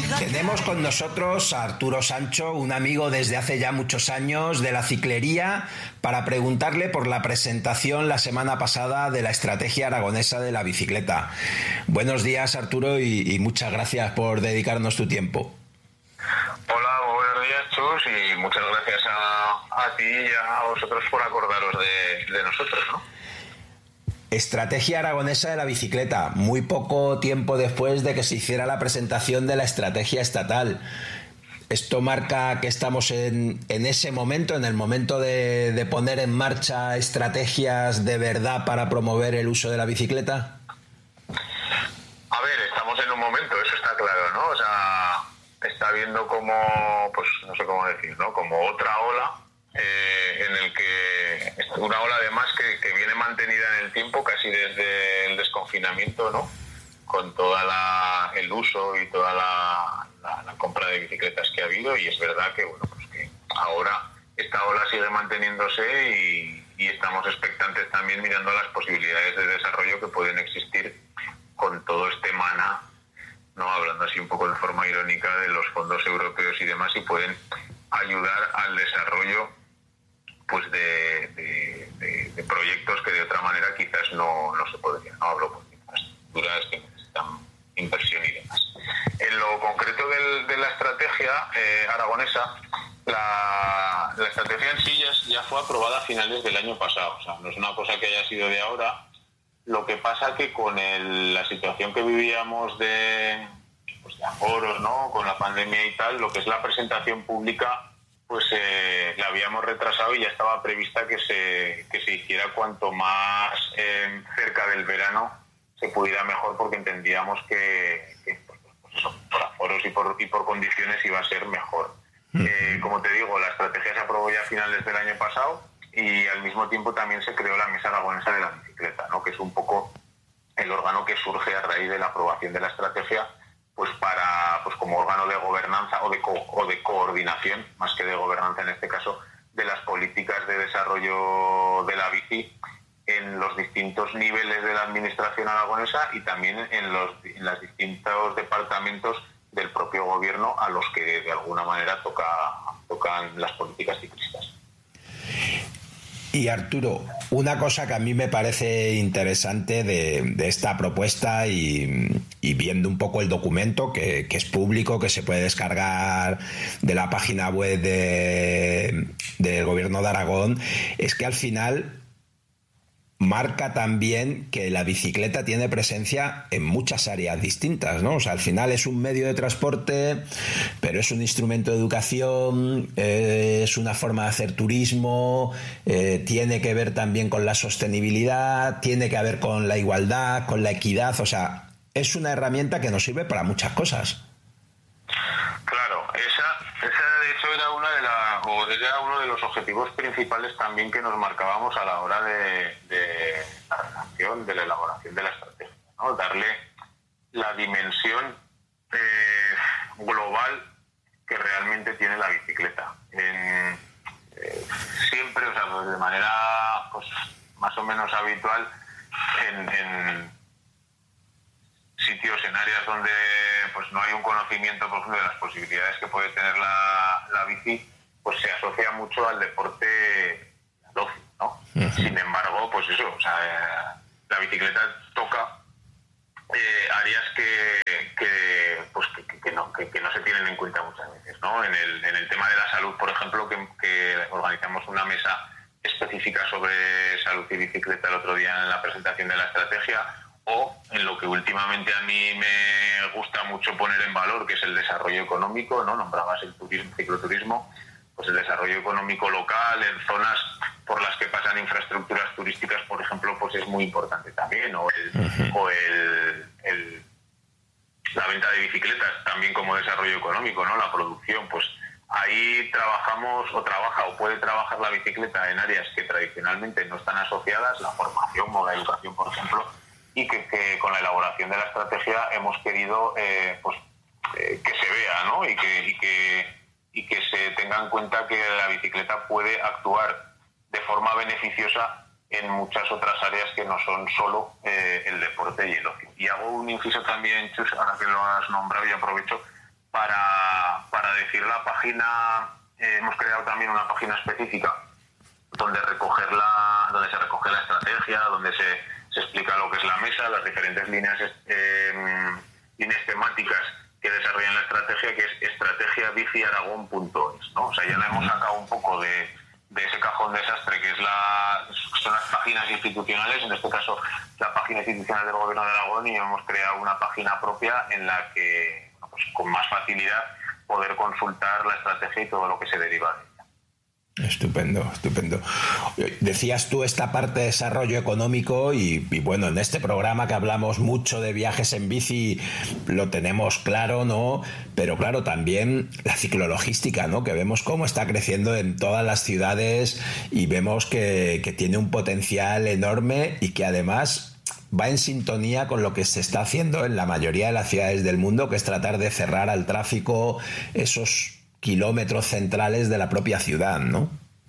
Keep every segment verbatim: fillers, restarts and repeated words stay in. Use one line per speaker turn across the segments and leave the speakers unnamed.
Tenemos con nosotros a Arturo Sancho, un amigo desde hace ya muchos años de la ciclería, para preguntarle por la presentación la semana pasada de la estrategia aragonesa de la bicicleta. Buenos días, Arturo, y, y muchas gracias por dedicarnos tu tiempo.
Hola, buenos días, Chus, y muchas gracias a, a ti y a vosotros por acordaros de, de nosotros, ¿no?
Estrategia aragonesa de la bicicleta, muy poco tiempo después de que se hiciera la presentación de la estrategia estatal. ¿Esto marca que estamos en, en ese momento, en el momento de, de poner en marcha estrategias de verdad para promover el uso de la bicicleta?
A ver, estamos en un momento, eso está claro, ¿no? O sea, está viendo como, pues no sé cómo decir, ¿no? Como otra ola, eh, en el que una ola además que, que viene mantenida en el tiempo casi desde el desconfinamiento, ¿no? Con toda la el uso y toda la, la, la compra de bicicletas que ha habido, y es verdad que bueno, pues que ahora esta ola sigue manteniéndose y, y estamos expectantes también mirando las posibilidades de desarrollo que pueden existir con todo este mana, ¿no? Hablando así un poco de forma irónica de los fondos europeos y demás, y pueden ayudar al desarrollo pues de, de, de, de proyectos que de otra manera quizás no, no se podrían. No hablo por infraestructuras que necesitan inversión y demás. En lo concreto del, de la estrategia eh, aragonesa, la, la estrategia en sí ya, ya fue aprobada a finales del año pasado. O sea, no es una cosa que haya sido de ahora. Lo que pasa que con el, la situación que vivíamos de, pues de aforos, ¿no? Con la pandemia y tal, lo que es la presentación pública, pues eh, la habíamos retrasado y ya estaba prevista que se, que se hiciera cuanto más eh, cerca del verano se pudiera mejor, porque entendíamos que, que pues, pues eso, por aforos y por, y por condiciones iba a ser mejor. Eh, como te digo, la estrategia se aprobó ya a finales del año pasado, y al mismo tiempo también se creó la Mesa Aragonesa de la Bicicleta, ¿no? Que es un poco el órgano que surge a raíz de la aprobación de la estrategia, pues para pues como órgano de gobernanza o de, co o de coordinación, más que de gobernanza en este caso, de las políticas de desarrollo de la bici en los distintos niveles de la administración aragonesa y también en los en los distintos departamentos del propio gobierno a los que de alguna manera toca, tocan las políticas ciclistas.
Y Arturo, una cosa que a mí me parece interesante de, de esta propuesta, y, y viendo un poco el documento que, que es público, que se puede descargar de la página web de, del Gobierno de Aragón, es que al final marca también que la bicicleta tiene presencia en muchas áreas distintas, ¿no? O sea, al final es un medio de transporte, pero es un instrumento de educación, eh, es una forma de hacer turismo, eh, tiene que ver también con la sostenibilidad, tiene que ver con la igualdad, con la equidad. O sea, es una herramienta que nos sirve para muchas cosas.
Claro, esa, esa de hecho era una de la, o era uno de los objetivos principales también que nos marcábamos a la hora de, de la redacción, de la elaboración de la estrategia, ¿no? Darle la dimensión eh, global que realmente tiene la bicicleta. En, eh, siempre, o sea, pues de manera pues más o menos habitual, en, en sitios, en áreas donde pues no hay un conocimiento, por ejemplo, de las posibilidades que puede tener la, la bici, pues se asocia mucho al deporte, al ocio, ¿no? Uh-huh. Sin embargo, pues eso, o sea, la bicicleta toca eh, áreas que, que pues que, que, no, que, que no se tienen en cuenta muchas veces, ¿no? En el, en el tema de la salud, por ejemplo, que, que organizamos una mesa específica sobre salud y bicicleta el otro día en la presentación de la estrategia, o en lo que últimamente a mí me gusta mucho poner en valor, que es el desarrollo económico, ¿no? Nombrabas el turismo, cicloturismo, pues el desarrollo económico local en zonas por las que pasan infraestructuras turísticas, por ejemplo, pues es muy importante también, o el, uh-huh. o el, el la venta de bicicletas también como desarrollo económico, ¿no? La producción, pues ahí trabajamos o trabaja o puede trabajar la bicicleta en áreas que tradicionalmente no están asociadas, la formación o la educación, por ejemplo, y que, que con la elaboración de la estrategia hemos querido eh, pues eh, que se vea, ¿no? Y que, y que y que se tenga en cuenta que la bicicleta puede actuar de forma beneficiosa en muchas otras áreas que no son solo eh, el deporte y el ocio. Y hago un inciso también, Chus, ahora que lo has nombrado, y aprovecho para, para decir la página, eh, hemos creado también una página específica donde recoger la, donde se recoge la estrategia, donde se, se explica lo que es la mesa, las diferentes líneas, eh, líneas temáticas que desarrollan la estrategia, que es estrategia bici aragón punto es, ¿no? O sea, ya la hemos sacado un poco de, de ese cajón desastre que es la, son las páginas institucionales, en este caso la página institucional del Gobierno de Aragón, y hemos creado una página propia en la que, pues, con más facilidad poder consultar la estrategia y todo lo que se deriva de ella.
Estupendo, estupendo. Decías tú esta parte de desarrollo económico y, y bueno, en este programa que hablamos mucho de viajes en bici lo tenemos claro, ¿no? Pero claro, también la ciclologística, ¿no? Que vemos cómo está creciendo en todas las ciudades y vemos que, que tiene un potencial enorme y que además va en sintonía con lo que se está haciendo en la mayoría de las ciudades del mundo, que es tratar de cerrar al tráfico esos kilómetros centrales de la propia ciudad, ¿no?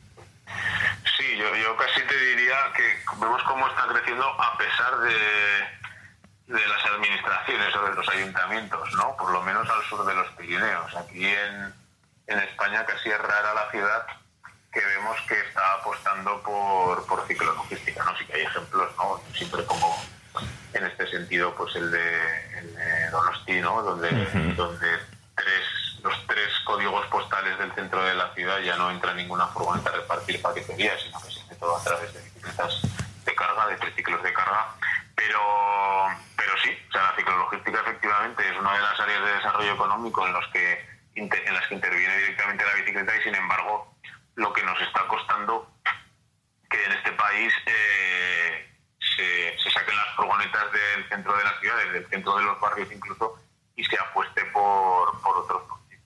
Sí, yo, yo casi te diría que vemos cómo está creciendo a pesar de, de las administraciones o de los ayuntamientos, ¿no? Por lo menos al sur de los Pirineos. Aquí en, en España casi es rara la ciudad que vemos que está apostando por, por ciclologística, ¿no? Sí que hay ejemplos, ¿no? Siempre como en este sentido, pues el de, el de Donosti, ¿no? Donde, uh-huh. donde tres los tres códigos postales del centro de la ciudad ya no entra ninguna furgoneta a repartir paquetería, sino que se hace todo a través de bicicletas de carga, de triciclos de carga. Pero, pero sí, o sea, la ciclologística efectivamente es una de las áreas de desarrollo económico en, los que, en las que interviene directamente la bicicleta, y sin embargo lo que nos está costando que en este país eh, se, se saquen las furgonetas del centro de las ciudades, del centro de los barrios incluso, y se apueste por, por otros.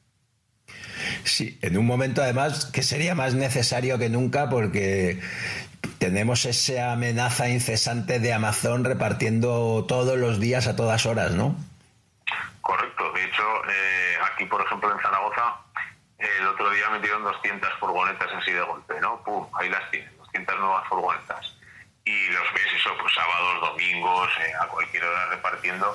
Sí, en un momento además que sería más necesario que nunca, porque tenemos esa amenaza incesante de Amazon repartiendo todos los días a todas horas, ¿no?
Correcto. De hecho, eh, aquí, por ejemplo, en Zaragoza, eh, el otro día metieron doscientas furgonetas así de golpe, ¿no? ¡Pum! Ahí las tienes, doscientas nuevas furgonetas. Y los ves eso, pues sábados, domingos, eh, a cualquier hora repartiendo.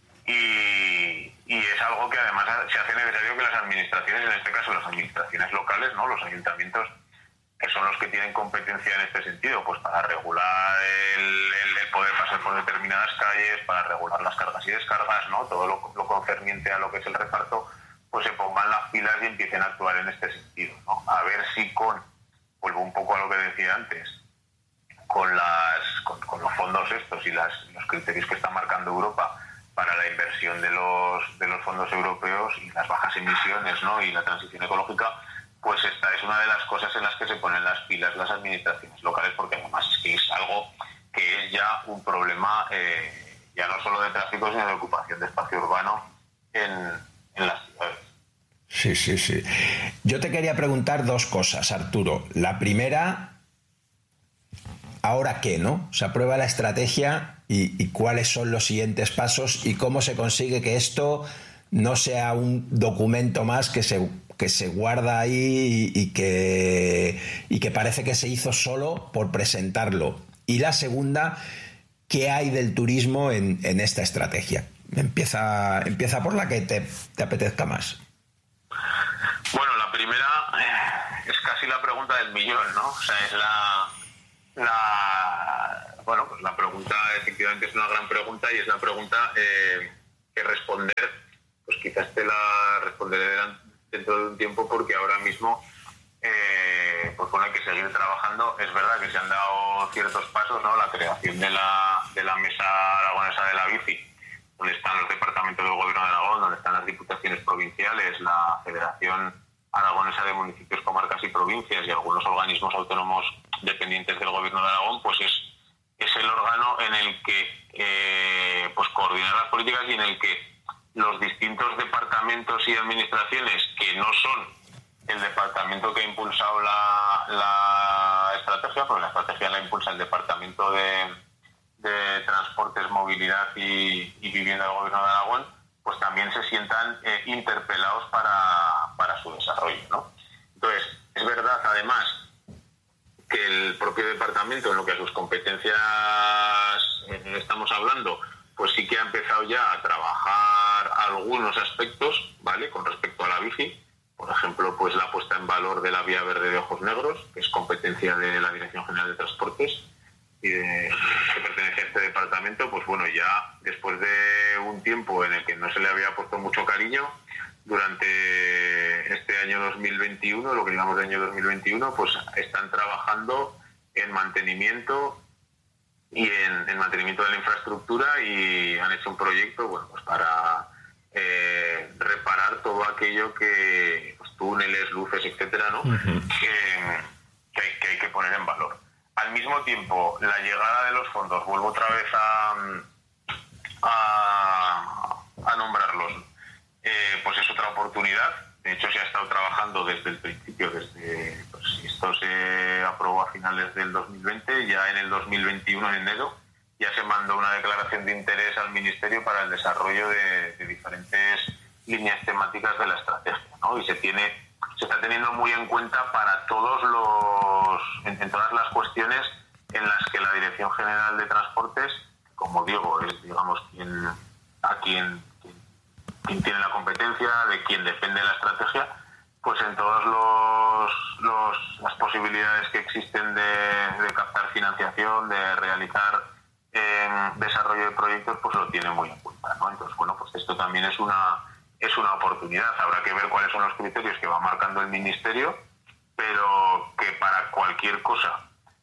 Y, y es algo que además se hace necesario que las administraciones, en este caso las administraciones locales, ¿no? Los ayuntamientos, que son los que tienen competencia en este sentido, pues para regular el, el, el poder pasar por determinadas calles, para regular las cargas y descargas, ¿no? Todo lo, lo concerniente a lo que es el reparto, pues se pongan las pilas y empiecen a actuar en este sentido, ¿no? A ver si con, vuelvo un poco a lo que decía antes, con, las, con, con los fondos estos y las, los criterios que está marcando Europa para la inversión de los de los fondos europeos y las bajas emisiones, ¿no? Y la transición ecológica, pues esta es una de las cosas en las que se ponen las pilas las administraciones locales, porque además es que es algo que es ya un problema eh, ya no solo de tráfico, sino de ocupación de espacio urbano en, en las ciudades.
Sí, sí, sí. Yo te quería preguntar dos cosas, Arturo. La primera, ¿ahora qué, no? Se aprueba la estrategia y, y cuáles son los siguientes pasos y cómo se consigue que esto no sea un documento más que se, que se guarda ahí y, y, que, y que parece que se hizo solo por presentarlo. Y la segunda, ¿qué hay del turismo en, en esta estrategia? Empieza, empieza por la que te, te apetezca más.
Bueno, la primera eh, es casi la pregunta del millón, ¿no? O sea, es la... la bueno, pues la pregunta efectivamente es una gran pregunta, y es la pregunta eh, que responder, pues quizás te la responderé dentro de un tiempo, porque ahora mismo eh, pues bueno, hay que seguir trabajando. Es verdad que se han dado ciertos pasos, ¿no? La creación de la, de la Mesa Aragonesa de la Bici, donde están los departamentos del Gobierno de Aragón, donde están las diputaciones provinciales, la Federación Aragonesa de Municipios, Comarcas y Provincias y algunos organismos autónomos dependientes del Gobierno de Aragón, pues es, es el órgano en el que eh, pues coordinar las políticas, y en el que los distintos departamentos y administraciones que no son el departamento que ha impulsado la, la estrategia, porque la estrategia la impulsa el Departamento de, de Transportes, Movilidad y, y Vivienda del Gobierno de Aragón, pues también se sientan eh, interpelados para, para su desarrollo, ¿no? Entonces, es verdad además que el propio departamento, en lo que a sus competencias eh, estamos hablando, pues sí que ha empezado ya a trabajar algunos aspectos, ¿vale?, con respecto pues la puesta en valor de la vía verde de Ojos Negros, que es competencia de la Dirección General de Transportes y de, que pertenece a este departamento. Pues bueno, ya después de un tiempo en el que no se le había puesto mucho cariño, durante este año dos mil veintiuno, lo que llamamos de año dos mil veintiuno, pues están trabajando en mantenimiento y en, en mantenimiento de la infraestructura, y han hecho un proyecto, bueno, pues para eh, reparar todo aquello que, pues, túneles, luces, etcétera, ¿no? Uh-huh. que, que, hay, que hay que poner en valor. Al mismo tiempo, la llegada de los fondos, vuelvo otra vez a, a, a nombrarlos, eh, pues es otra oportunidad. De hecho, se ha estado trabajando desde el principio, desde, pues, esto se aprobó a finales del dos mil veinte, ya en el dos mil veintiuno, en enero, ya se mandó una declaración de interés al Ministerio para el desarrollo de, de diferentes líneas temáticas de la estrategia, ¿no? Y se tiene, se está teniendo muy en cuenta para todos los, en, en todas las cuestiones en las que la Dirección General de Transportes, como digo, es, digamos, quien, a quien, quien, quien tiene la competencia, de quien depende la estrategia, pues en todas los, los, las posibilidades que existen de, de captar financiación, de realizar eh, desarrollo de proyectos, pues lo tiene muy en cuenta, ¿no? Entonces, bueno, pues esto también es una, es una oportunidad. Habrá que ver cuáles son los criterios que va marcando el Ministerio, pero que para cualquier cosa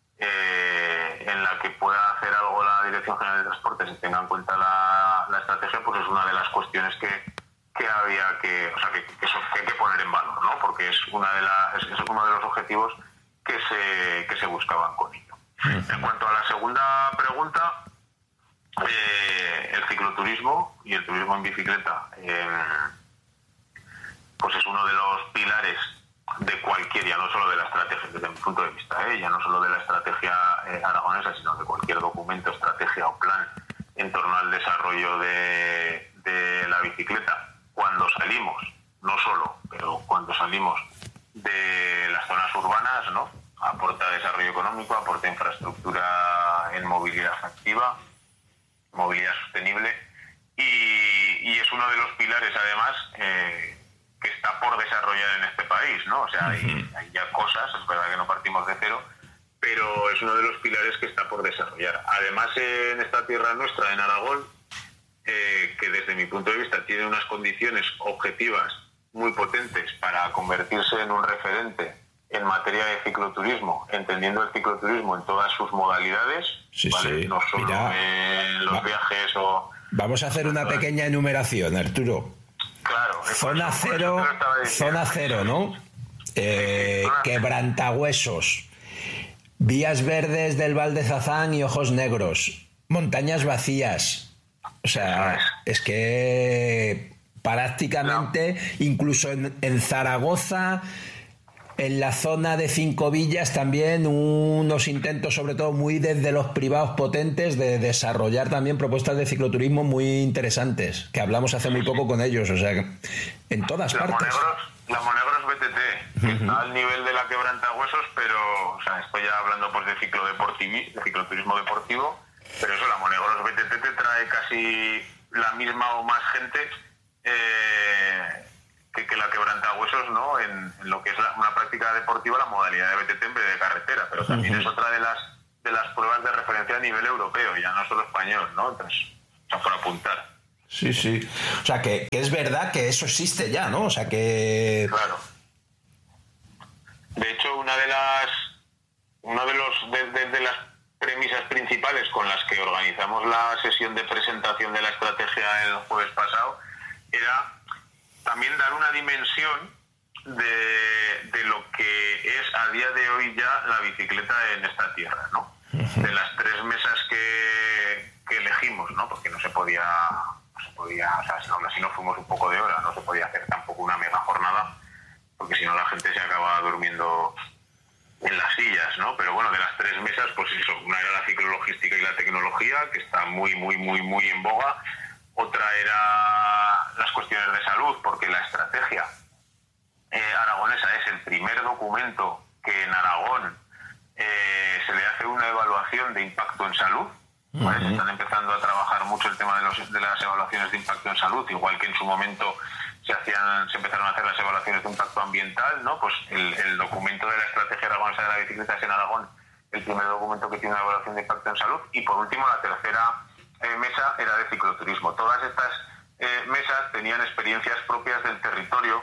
eh, en la que pueda hacer algo la Dirección General de Transportes y tenga en cuenta la, la estrategia, pues es una de las cuestiones que que había que, o sea, que, que, eso, que hay que poner en valor, ¿no? Porque es una de las, es, es uno de los objetivos que se, que se buscaban con ello. Uh-huh. En cuanto a la segunda pregunta, eh, el cicloturismo y el turismo en bicicleta, eh, pues es uno de los pilares de cualquier, ya no solo de la estrategia, desde mi punto de vista, ¿eh? ya no solo de la estrategia eh, aragonesa, sino de cualquier documento, estrategia o plan en torno al desarrollo de, de la bicicleta. Cuando salimos, no solo, pero cuando salimos de las zonas urbanas, ¿no? Aporta desarrollo económico, aporta infraestructura en movilidad activa, movilidad sostenible, y, y es uno de los pilares, además, eh, que está por desarrollar en este país, ¿no? O sea, hay, hay ya cosas, es verdad que no partimos de cero, pero es uno de los pilares que está por desarrollar. Además, en esta tierra nuestra, en Aragón, Eh, que desde mi punto de vista tiene unas condiciones objetivas muy potentes para convertirse en un referente en materia de cicloturismo, entendiendo el cicloturismo en todas sus modalidades,
sí,
¿vale?
Sí.
No solo
Mira,
en los
va,
viajes o...
Vamos a hacer una pequeña enumeración, Arturo.
Claro.
Zona
eso,
cero, zona cero, ¿no? Eh, sí, sí, Quebrantahuesos, vías verdes del Val de Zazán y Ojos Negros, montañas vacías. O sea, es que prácticamente, no. incluso en, en Zaragoza, en la zona de Cinco Villas, también unos intentos, sobre todo muy desde los privados potentes, de desarrollar también propuestas de cicloturismo muy interesantes, que hablamos hace muy poco con ellos, o sea, en todas
la
partes.
Monegros, la Monegros B T T, que uh-huh. está al nivel de la Quebrantahuesos, pero, o sea, estoy ya hablando pues de ciclo deportivo, de cicloturismo deportivo. Pero eso, la Monegros B T T te trae casi la misma o más gente eh, que, que la Quebrantahuesos, ¿no? En, en lo que es la, una práctica deportiva, la modalidad de B T T en vez de carretera. Pero también uh-huh. es otra de las de las pruebas de referencia a nivel europeo, ya no solo español, ¿no? Entonces, o sea, por apuntar.
Sí, sí. O sea, que, que es verdad que eso existe ya, ¿no? O sea, que...
Claro. De hecho, una de las... Uno de los... de, de, de las premisas principales con las que organizamos la sesión de presentación de la estrategia el jueves pasado era también dar una dimensión de, de lo que es a día de hoy ya la bicicleta en esta tierra, ¿no? De las tres mesas que, que elegimos, ¿no? Porque no se podía, no se podía, o sea, aún así nos fuimos un poco de hora, no se podía hacer tampoco una mega jornada, porque si no la gente se acaba durmiendo en las sillas, ¿no? Pero bueno, de las tres mesas, pues eso, una era la ciclologística y la tecnología, que está muy, muy, muy, muy en boga. Otra era las cuestiones de salud, porque la estrategia eh, aragonesa es el primer documento que en Aragón eh, se le hace una evaluación de impacto en salud, ¿vale? Uh-huh. Se están empezando a trabajar mucho el tema de, los, de las evaluaciones de impacto en salud, igual que en su momento se hacían, se empezaron a hacer las evaluaciones de impacto ambiental, ¿no? Pues el, el documento de la estrategia aragonesa de la bicicleta es en Aragón el primer documento que tiene una evaluación de impacto en salud, y por último la tercera eh, mesa era de cicloturismo. Todas estas eh, mesas tenían experiencias propias del territorio,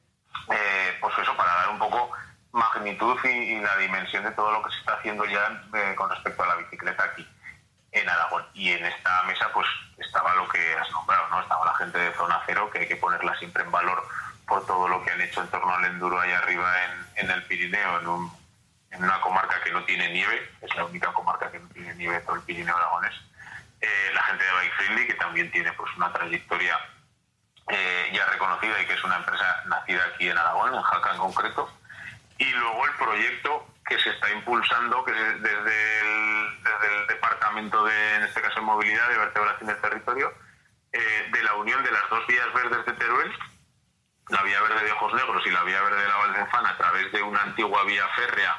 eh, pues eso, para dar un poco magnitud y, y la dimensión de todo lo que se está haciendo ya eh, con respecto a la bicicleta aquí en Aragón. Y en esta mesa pues estaba lo que has nombrado, ¿no? Estaba la gente de Zona Cero, que hay que ponerla siempre en valor por todo lo que han hecho en torno al enduro allá arriba en, en el Pirineo, en, un, en una comarca que no tiene nieve, es la única comarca que no tiene nieve de todo el Pirineo aragonés. Eh, la gente de Bike Friendly, que también tiene pues una trayectoria eh, ya reconocida y que es una empresa nacida aquí en Aragón, en Jaca en concreto. Y luego el proyecto que se está impulsando, que es desde el, desde el Departamento de, en este caso, de Movilidad, de Vertebración del Territorio, eh, de la unión de las dos vías verdes de Teruel, la vía verde de Ojos Negros y la vía verde de la Valdezafán, a través de una antigua vía férrea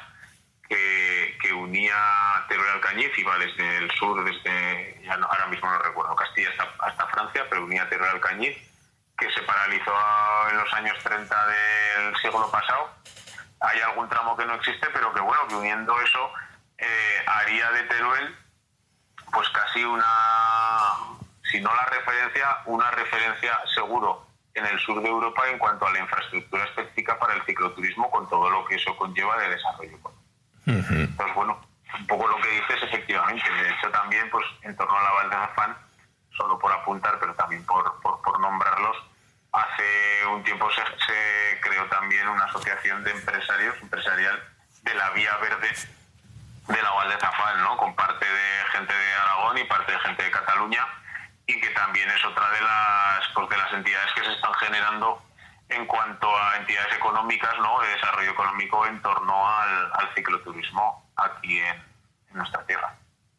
que, que unía Teruel al Cañiz, iba desde el sur, desde, ya no, ahora mismo no recuerdo, Castilla hasta, hasta Francia, pero unía Teruel al Cañiz, que se paralizó en los años treinta del siglo pasado. Hay algún tramo que no existe, pero que bueno, que uniendo eso eh, haría de Teruel pues casi una, si no la referencia, una referencia seguro en el sur de Europa en cuanto a la infraestructura específica para el cicloturismo, con todo lo que eso conlleva de desarrollo económico. Uh-huh. Entonces, bueno, un poco lo que dices, efectivamente. De hecho, también pues en torno a la Valdezafán, solo por apuntar, pero también por, por, por nombrarlos, hace un tiempo se, se creó también una asociación de empresarios, empresarial, de la Vía Verde de la Valdezafán, ¿no? Con parte de gente de Aragón y parte de gente de Cataluña, y que también es otra de las, pues, de las entidades que se están generando en cuanto a entidades económicas, ¿no? De desarrollo económico en torno al, al cicloturismo aquí en, en nuestra tierra.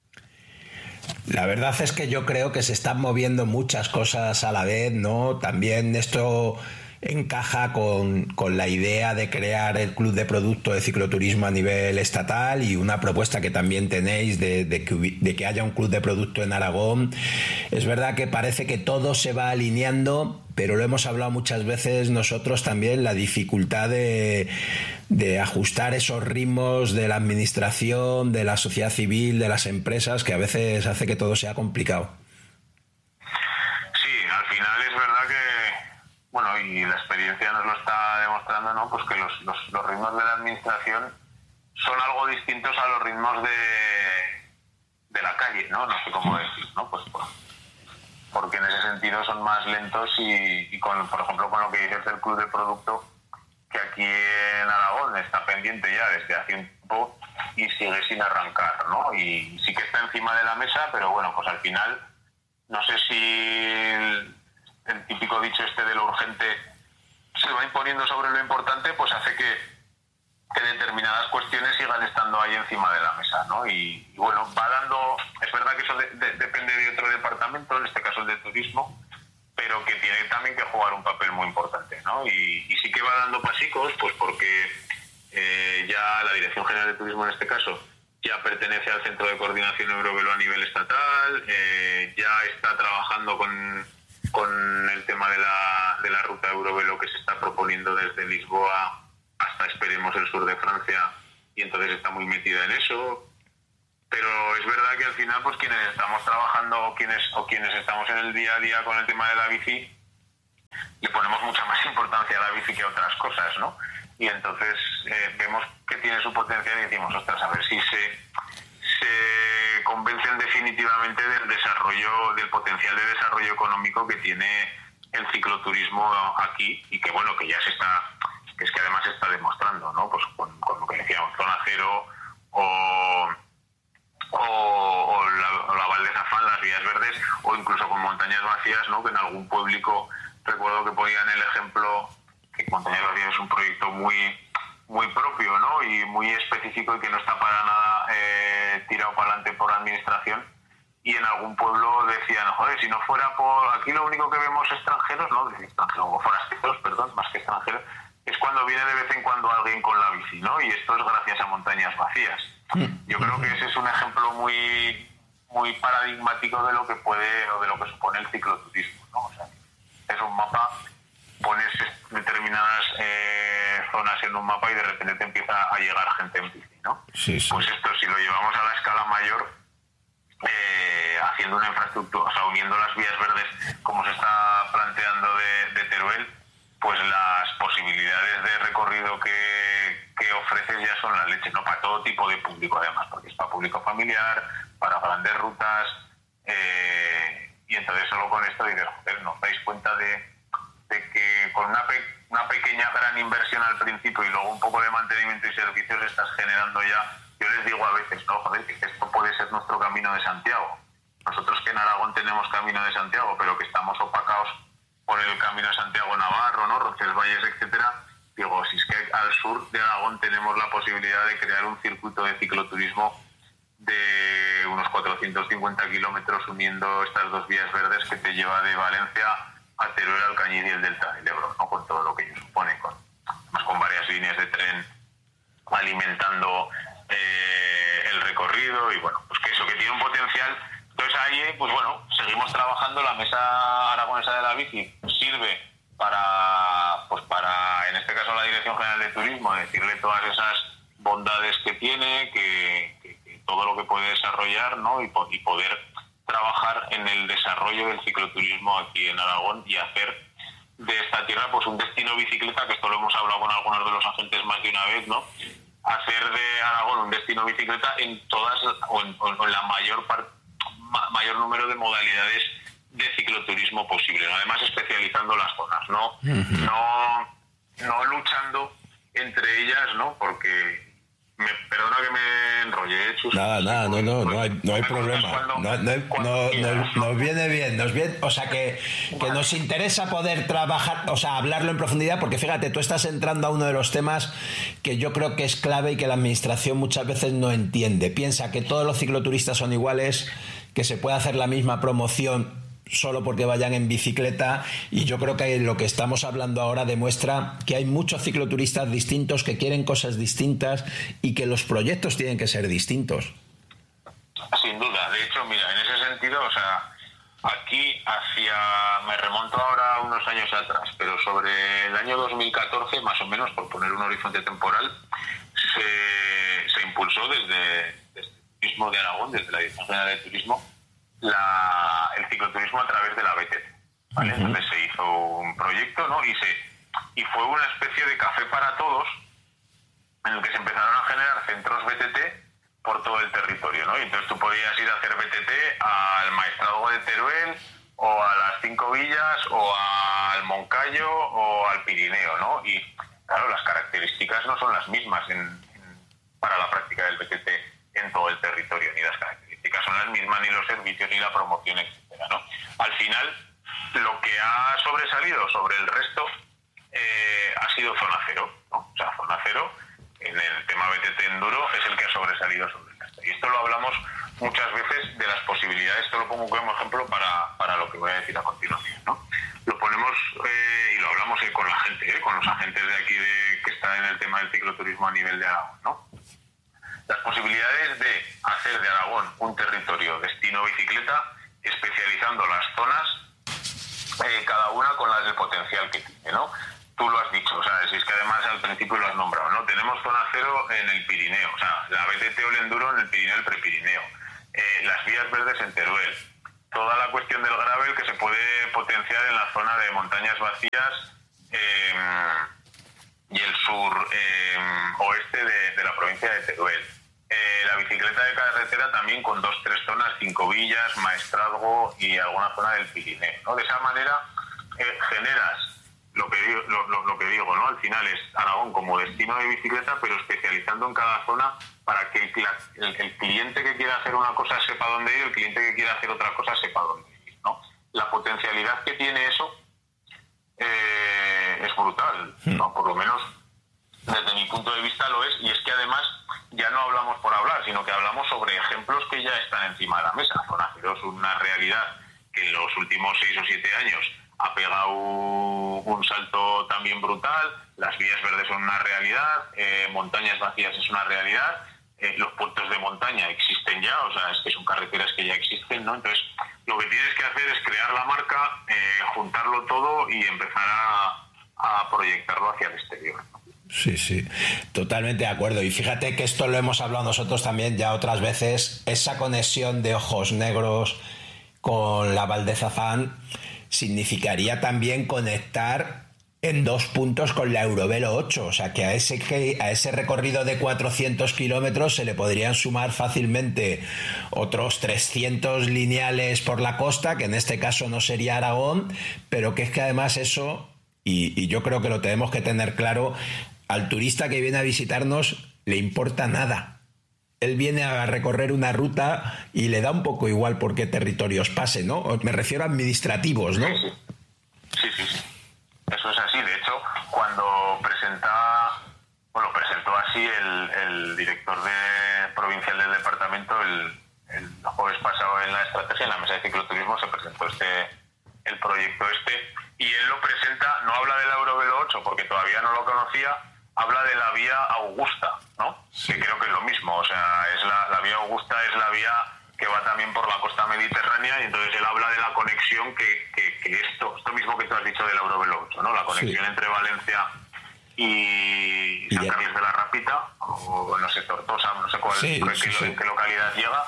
La verdad es que yo creo que se están moviendo muchas cosas a la vez, ¿no? También esto encaja con, con la idea de crear el club de producto de cicloturismo a nivel estatal, y una propuesta que también tenéis de, de, que, de que haya un club de producto en Aragón. Es verdad que parece que todo se va alineando, pero lo hemos hablado muchas veces nosotros también, la dificultad de, de ajustar esos ritmos de la administración, de la sociedad civil, de las empresas, que a veces hace que todo sea complicado.
Sí, al final es verdad que, bueno, y la experiencia nos lo está demostrando, ¿no? Pues que los, los, los ritmos de la administración son algo distintos a los ritmos de, de la calle, ¿no? No sé cómo decir, ¿no? Pues, pues porque en ese sentido son más lentos y, y con, por ejemplo, con lo que dices del club de producto, que aquí en Aragón está pendiente ya desde hace un tiempo y sigue sin arrancar, ¿no? Y sí que está encima de la mesa, pero bueno, pues al final, no sé si el, el típico dicho este de lo urgente se va imponiendo sobre lo importante, pues hace que, que determinadas cuestiones sigan estando ahí encima de la mesa, ¿no? Y, y bueno, va dando, es verdad que eso de, de, depende de otro departamento, en este caso el de turismo, pero que tiene también que jugar un papel muy importante, ¿no? Y, y sí que va dando pasicos, pues porque eh, ya la Dirección General de Turismo en este caso ya pertenece al Centro de Coordinación Eurovelo a nivel estatal, eh, ya está trabajando con, con el tema de la, de la ruta Eurovelo que se está proponiendo desde Lisboa hasta, esperemos, el sur de Francia, y entonces está muy metida en eso. Pero es verdad que al final, pues quienes estamos trabajando o quienes, o quienes estamos en el día a día con el tema de la bici, le ponemos mucha más importancia a la bici que a otras cosas, ¿no? Y entonces eh, vemos que tiene su potencial y decimos, ostras, a ver si se, se convencen definitivamente del desarrollo, del potencial de desarrollo económico que tiene el cicloturismo aquí, y que bueno, que ya se está, que es que además se está demostrando, ¿no? Pues con, con lo que decíamos, Zona Cero o... o, o la, o la Valdezafán, las vías verdes, o incluso con Montañas Vacías, ¿no? Que en algún público recuerdo que ponían el ejemplo que Montañas Vacías es un proyecto muy muy propio, ¿no? Y muy específico, y que no está para nada eh, tirado para adelante por la administración, y en algún pueblo decían, joder, si no fuera por aquí, lo único que vemos extranjeros, ¿no? Extranjeros o forasteros, perdón, más que extranjeros, es cuando viene de vez en cuando alguien con la bici, ¿no? Y esto es gracias a Montañas Vacías. Yo creo que ese es un ejemplo muy muy paradigmático de lo que puede o de lo que supone el cicloturismo, ¿no? O sea, es un mapa pones determinadas eh, zonas en un mapa y de repente te empieza a llegar gente en bici, ¿no?
Sí, sí.
Pues esto, si lo llevamos a la escala mayor, eh, haciendo una infraestructura, o sea, uniendo las vías verdes como se está planteando de, de Teruel, pues las posibilidades de recorrido que, que ofreces ya son la leche, ¿no? Para todo tipo de público, además, porque es para público familiar, para grandes rutas, eh, y entonces solo con esto dices, joder, ¿nos dais cuenta de, de que con una, pe una pequeña gran inversión al principio y luego un poco de mantenimiento y servicios estás generando ya? Yo les digo a veces, no, joder, que esto puede ser nuestro Camino de Santiago. Nosotros que en Aragón tenemos Camino de Santiago, pero que estamos opacados por el Camino de Santiago Navarro, ¿no? Roncesvalles, etcétera. Digo, si es que al sur de Aragón tenemos la posibilidad de crear un circuito de cicloturismo de unos cuatrocientos cincuenta kilómetros uniendo estas dos vías verdes que te lleva de Valencia a Teruel, Alcañiz y el Delta del Ebro, ¿no? Con todo lo que ello supone, con, además con varias líneas de tren alimentando eh, el recorrido, y bueno, pues que eso, que tiene un potencial. Entonces ahí, pues bueno, seguimos trabajando. La Mesa Aragonesa de la Bici sirve para, pues para, en este caso, la Dirección General de Turismo, decirle todas esas bondades que tiene, que, que, que todo lo que puede desarrollar, ¿no? Y, y poder trabajar en el desarrollo del cicloturismo aquí en Aragón y hacer de esta tierra pues un destino bicicleta, que esto lo hemos hablado con algunos de los agentes más de una vez, ¿no? Hacer de Aragón un destino bicicleta en todas, o en, o en la mayor parte, mayor número de modalidades de cicloturismo posible, ¿no? Además especializando las zonas, no, uh-huh. no, no luchando entre ellas, ¿no? Porque me, perdona que me enrolle, Chus.
Nada, nada, no, no, no hay, no hay problema. Cuando, no, no, no, no, nos viene bien, nos viene, o sea que, que nos interesa poder trabajar, o sea, hablarlo en profundidad, porque fíjate, tú estás entrando a uno de los temas que yo creo que es clave y que la administración muchas veces no entiende. Piensa que todos los cicloturistas son iguales, que se puede hacer la misma promoción solo porque vayan en bicicleta, y yo creo que lo que estamos hablando ahora demuestra que hay muchos cicloturistas distintos que quieren cosas distintas y que los proyectos tienen que ser distintos.
Sin duda. De hecho, mira, en ese sentido, o sea, aquí hacia, me remonto ahora unos años atrás, pero sobre el año dos mil catorce, más o menos, por poner un horizonte temporal, se, se impulsó desde, desde el Turismo de Aragón, desde la Dirección General de Turismo, La, el cicloturismo a través de la B T T, ¿vale? Uh-huh. Entonces se hizo un proyecto, ¿no? Y, se, y fue una especie de café para todos, en el que se empezaron a generar centros B T T por todo el territorio, ¿no? Y entonces tú podías ir a hacer B T T al Maestrazgo de Teruel, o a las Cinco Villas, o al Moncayo, o al Pirineo, ¿no? Y claro, las características no son las mismas en, en, para la práctica del B T T en todo el territorio, ni las características son las mismas, ni los servicios, ni la promoción, etcétera, ¿no? Al final, lo que ha sobresalido sobre el resto eh, ha sido Zona Cero, ¿no? O sea, Zona Cero, en el tema B T T Enduro, es el que ha sobresalido sobre el resto. Y esto lo hablamos muchas veces de las posibilidades, esto lo pongo como ejemplo para, para lo que voy a decir a continuación, ¿no? Lo ponemos eh, y lo hablamos eh, con la gente, eh, con los agentes de aquí de, que están en el tema del cicloturismo a nivel de Aragón, ¿no? Las posibilidades de hacer de Aragón un territorio destino bicicleta, especializando las zonas, eh, cada una con las del potencial que tiene, ¿no? Tú lo has dicho, o sea, si es que además al principio lo has nombrado, ¿no? Tenemos zona cero en el Pirineo, o sea, la B T T o el Enduro en el Pirineo y el Prepirineo, eh, las vías verdes en Teruel, toda la cuestión del gravel que se puede potenciar en la zona de montañas vacías eh, y el sur eh, oeste de, de la provincia de Teruel. Eh, la bicicleta de carretera también con dos, tres zonas, Cinco Villas, Maestrazgo y alguna zona del Pirineo, ¿no? De esa manera eh, generas lo que, digo, lo, lo, lo que digo, ¿no? Al final es Aragón como destino de bicicleta, pero especializando en cada zona para que el, el, el cliente que quiera hacer una cosa sepa dónde ir, el cliente que quiera hacer otra cosa sepa dónde ir, ¿no? La potencialidad que tiene eso eh, es brutal, ¿no? Por lo menos desde mi punto de vista lo es, y es que además ya no hablamos por hablar, sino que hablamos sobre ejemplos que ya están encima de la mesa. Zona Cero es una realidad que en los últimos seis o siete años ha pegado un salto también brutal, las vías verdes son una realidad, eh, montañas vacías es una realidad, eh, los puertos de montaña existen ya, o sea, es que son carreteras que ya existen, ¿no? Entonces, lo que tienes que hacer es crear la marca, eh, juntarlo todo y empezar a a proyectarlo hacia el exterior.
Sí, sí, totalmente de acuerdo. Y fíjate que esto lo hemos hablado nosotros también ya otras veces, esa conexión de Ojos Negros con la Val de Zafán significaría también conectar en dos puntos con la Eurovelo ocho, o sea que a ese, a ese recorrido de cuatrocientos kilómetros se le podrían sumar fácilmente otros trescientos lineales por la costa, que en este caso no sería Aragón, pero que es que además eso, y, y yo creo que lo tenemos que tener claro, al turista que viene a visitarnos le importa nada. Él viene a recorrer una ruta y le da un poco igual por qué territorios pase, ¿no? Me refiero a administrativos, ¿no?
Sí, sí, sí. sí. Eso es así. De hecho, cuando presenta, bueno, presentó así el, el director de, provincial del departamento el, el jueves pasado en la estrategia, en la mesa de cicloturismo, se presentó este el proyecto este, y él lo presenta, no habla de la Eurovelo ocho porque todavía no lo conocía, habla de la vía Augusta, ¿no? Sí. Que creo que es lo mismo, o sea, es la, la vía Augusta es la vía que va también por la costa mediterránea, y entonces él habla de la conexión que, que, que esto, esto mismo que tú has dicho del Eurovelo ocho, ¿no? La conexión sí. entre Valencia y San Carles de la Rapita, o no sé, Tortosa, no sé cuál, sí, qué, sí, qué, sí. qué localidad llega,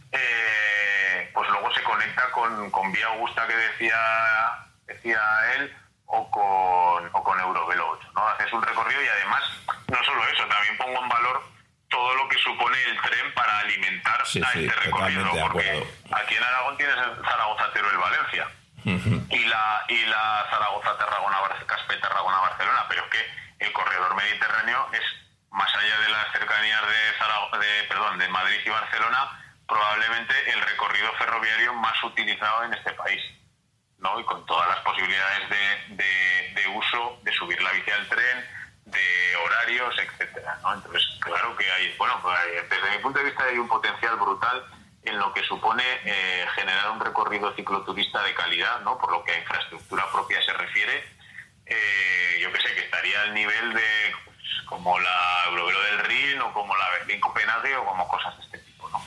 eh, pues luego se conecta con, con vía Augusta que decía, decía él, o con, o con Eurovelo ocho, ¿no? Haces un recorrido y además, no solo eso, también pongo en valor todo lo que supone el tren para alimentar
sí,
a
sí,
este recorrido, porque aquí en Aragón tienes el Zaragoza-Teruel Valencia uh-huh. y la y la Zaragoza-Tarragona-Caspe-Tarragona-Barcelona, pero es que el corredor mediterráneo es, más allá de las cercanías de, Zaragoza, de, perdón, de Madrid y Barcelona, probablemente el recorrido ferroviario más utilizado en este país, ¿no? Y con todas las posibilidades de, de, de uso, de subir la bici al tren, de horarios, etcétera, ¿no? Entonces, claro que hay, bueno, pues desde mi punto de vista hay un potencial brutal en lo que supone eh, generar un recorrido cicloturista de calidad, ¿no? Por lo que a infraestructura propia se refiere, eh, yo que sé, que estaría al nivel de pues, como la Eurovelo del Rin o como la Berlín-Copenhague o como cosas de este tipo, ¿no?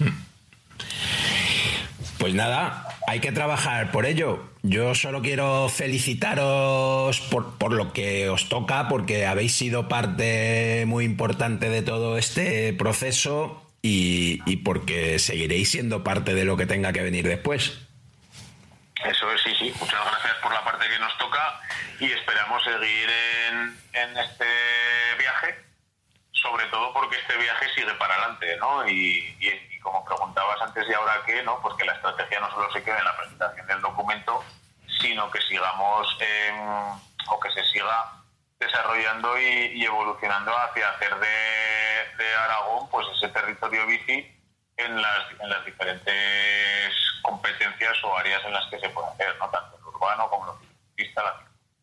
Pues nada, hay que trabajar por ello. Yo solo quiero felicitaros por, por lo que os toca, porque habéis sido parte muy importante de todo este proceso y, y porque seguiréis siendo parte de lo que tenga que venir después.
Eso es, sí, sí. Muchas gracias por la parte que nos toca y esperamos seguir en, en este viaje, sobre todo porque este viaje sigue para adelante, ¿no? Y, y como preguntabas antes, ¿y ahora qué? ¿No? Pues que la estrategia no solo se quede en la presentación del documento, sino que sigamos eh, o que se siga desarrollando y, y evolucionando hacia hacer de, de Aragón pues ese territorio bici en las, en las diferentes competencias o áreas en las que se puede hacer, ¿no? Tanto en lo urbano como en lo ciclista.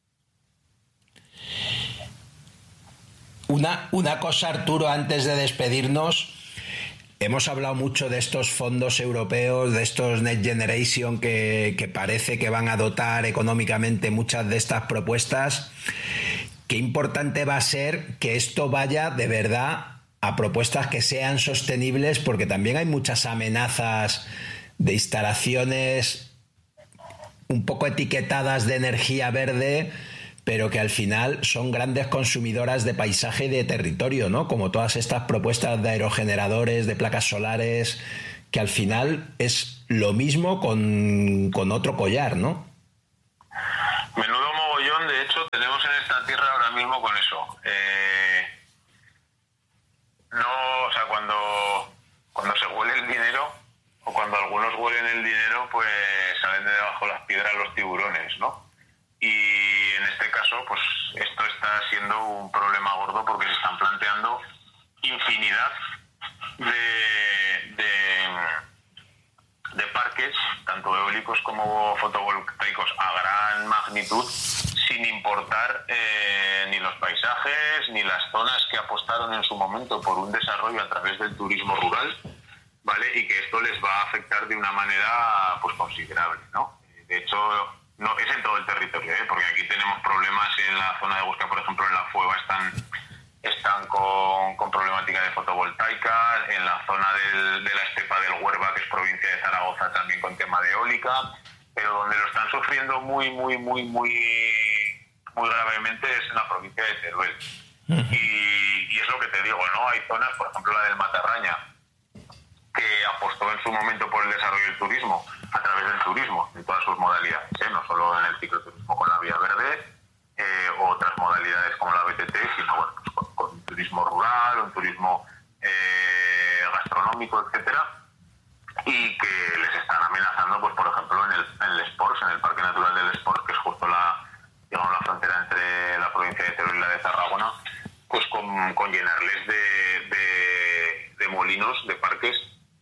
Una, una cosa, Arturo, antes de despedirnos. Hemos hablado mucho de estos fondos europeos, de estos Next Generation que, que parece que van a dotar económicamente muchas de estas propuestas. Qué importante va a ser que esto vaya de verdad a propuestas que sean sostenibles, porque también hay muchas amenazas de instalaciones un poco etiquetadas de energía verde, pero que al final son grandes consumidoras de paisaje y de territorio, ¿no? Como todas estas propuestas de aerogeneradores, de placas solares, que al final es lo mismo con, con otro collar, ¿no?
Menudo mogollón, de hecho, tenemos en esta tierra ahora mismo con eso. Eh, no, o sea, cuando, cuando se huele el dinero, o cuando algunos huelen el dinero, pues salen de debajo las piedras los tiburones, ¿no? Y en este caso, pues esto está siendo un problema gordo porque se están planteando infinidad de, de, de parques, tanto eólicos como fotovoltaicos, a gran magnitud, sin importar eh, ni los paisajes ni las zonas que apostaron en su momento por un desarrollo a través del turismo rural, ¿vale? Y que esto les va a afectar de una manera pues considerable, ¿no? De hecho, no es en todo el territorio, ¿eh? Porque aquí tenemos problemas en la zona de Huesca, por ejemplo, en la Fueva están están con, con problemática de fotovoltaica, en la zona del, de la estepa del Huerva, que es provincia de Zaragoza, también con tema de eólica, pero donde lo están sufriendo muy, muy, muy, muy, muy gravemente es en la provincia de Teruel. Uh-huh. y, y es lo que te digo, ¿no? Hay zonas, por ejemplo la del Matarraña, que apostó en su momento por el desarrollo del turismo a través del turismo en todas sus modalidades, ¿eh? No solo en el cicloturismo con la Vía Verde eh, o otras modalidades como la B T T, sino bueno, pues con, con un turismo rural, un turismo eh, gastronómico, etcétera, y que les están amenazando, pues por ejemplo en el, en el Sports, en el Parque Natural del Sports, que es justo la, digamos, la frontera entre la provincia de Teruel y la de Tarragona, pues con, con llenarles de, de, de molinos, de parques,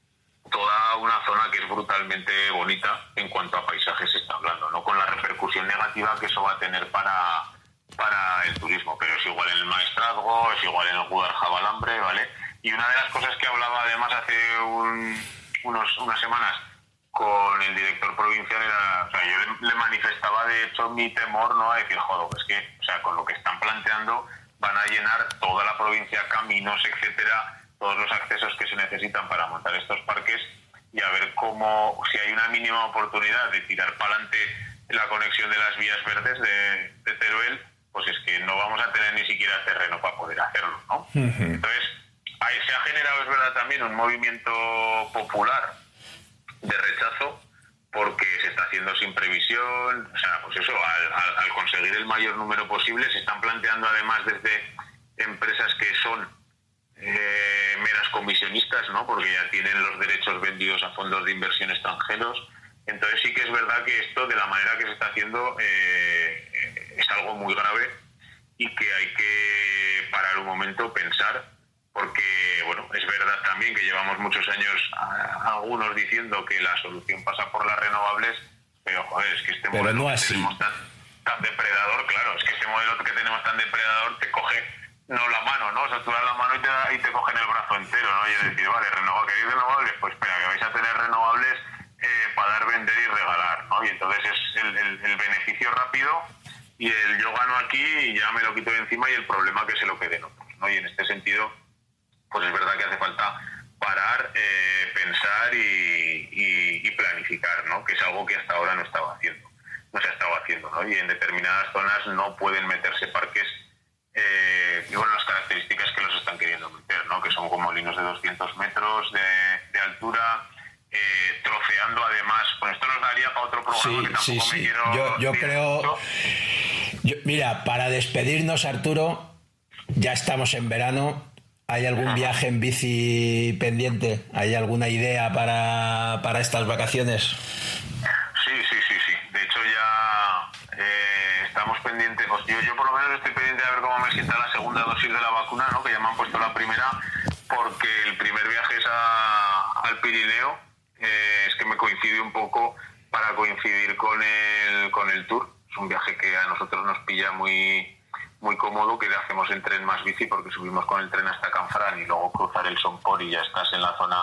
toda una zona que es brutalmente bonita en cuanto a paisajes se está hablando, no con la repercusión negativa que eso va a tener para, para el turismo, pero es igual en el Maestrazgo, es igual en el Guadaljabalambre, ¿vale? Y una de las cosas que hablaba además hace un, unos, unas semanas con el director provincial era, o sea, yo le, le manifestaba de hecho mi temor, ¿no? A decir, joder, es que, o sea, con lo que están planteando van a llenar toda la provincia, caminos, etcétera, todos los accesos que se necesitan para montar estos parques, y a ver cómo, si hay una mínima oportunidad de tirar para adelante la conexión de las vías verdes de, de Teruel, pues es que no vamos a tener ni siquiera terreno para poder hacerlo, ¿no? Uh-huh. Entonces, ahí se ha generado, es verdad, también un movimiento popular de rechazo, porque se está haciendo sin previsión, o sea, pues eso, al, al, al conseguir el mayor número posible, se están planteando además desde empresas que son Eh, meras comisionistas, ¿no? Porque ya tienen los derechos vendidos a fondos de inversión extranjeros. Entonces sí que es verdad que esto, de la manera que se está haciendo, eh, es algo muy grave y que hay que parar un momento, pensar, porque bueno, es verdad también que llevamos muchos años a, algunos diciendo que la solución pasa por las renovables, pero joder, es que este
pero
modelo
no
que
así.
tenemos tan, tan depredador, claro, es que este modelo que tenemos tan depredador te coge no la mano, ¿no? O sea, tú das la mano y te, da, y te cogen el brazo entero, ¿no? Y es decir, vale, renova, ¿queréis renovables? Pues espera, que vais a tener renovables eh, para dar, vender y regalar, ¿no? Y entonces es el, el, el beneficio rápido y el yo gano aquí y ya me lo quito de encima y el problema que se lo queden otros, ¿no? Y en este sentido, pues es verdad que hace falta parar, eh, pensar y, y, y planificar, ¿no? Que es algo que hasta ahora no estaba haciendo, no se estaba haciendo, ¿no? Y en determinadas zonas no pueden meterse parques Eh, y bueno, las características que los están queriendo meter, ¿no? Que son como molinos de doscientos metros de, de altura, eh, troceando además. Pues esto nos daría para otro programa,
sí,
que tampoco
sí,
me
sí.
quiero...
Yo, yo creo... Yo, mira, para despedirnos, Arturo, ya estamos en verano. ¿Hay algún viaje en bici pendiente? ¿Hay alguna idea para, para estas vacaciones?
Sí, sí, sí, sí. De hecho ya... Eh, estamos pendientes, pues yo, yo por lo menos estoy pendiente de ver cómo me sienta la segunda dosis de la vacuna, ¿no? Que ya me han puesto la primera, porque el primer viaje es a, al Pirineo, eh, es que me coincide un poco para coincidir con el, con el Tour. Es un viaje que a nosotros nos pilla muy, muy cómodo, que hacemos en tren más bici, porque subimos con el tren hasta Canfrán y luego cruzar el Somport y ya estás en la zona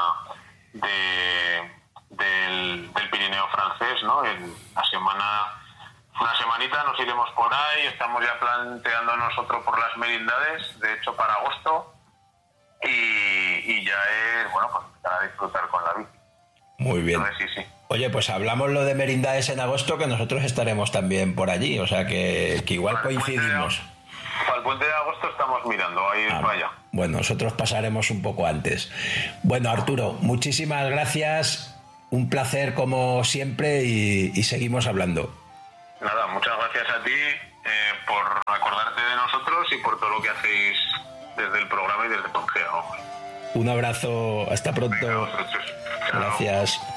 de, del, del Pirineo francés, ¿no? En la semana... Una semanita nos iremos por ahí, estamos ya planteándonos otro por las merindades, de hecho para agosto, y, y ya es, bueno, pues empezar a disfrutar con la bici.
Muy bien.
Entonces, sí, sí.
Oye, pues hablamos lo de merindades en agosto, que nosotros estaremos también por allí, o sea que, que igual para coincidimos.
El para el puente de agosto estamos mirando, ahí
ah,
para allá.
Bueno, nosotros pasaremos un poco antes. Bueno, Arturo, muchísimas gracias, un placer como siempre y, y seguimos hablando.
Nada, muchas gracias a ti eh, por acordarte de nosotros y por todo lo que hacéis desde el programa y desde Pongea.
Un abrazo, hasta pronto.
Venga,
gracias.